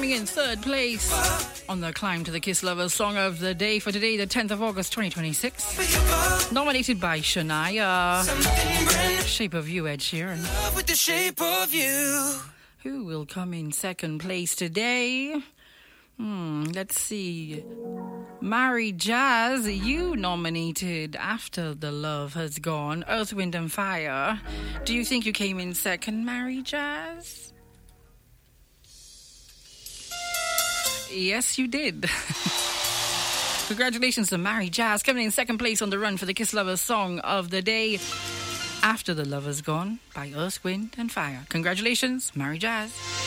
coming in third place on the climb to the Kiss Lovers Song of the Day for today, the 10th of August 2026. Nominated by Shania. Shape of You, Ed Sheeran. With the shape of you. Who will come in second place today? Let's see. Mary Jazz, you nominated After the Love Has Gone, Earth, Wind and Fire. Do you think you came in second, Mary Jazz? Yes, you did. Congratulations to Mary Jazz, coming in second place on the run for the Kiss Lovers Song of the Day, After the Love Has Gone by Earth, Wind and Fire. Congratulations, Mary Jazz.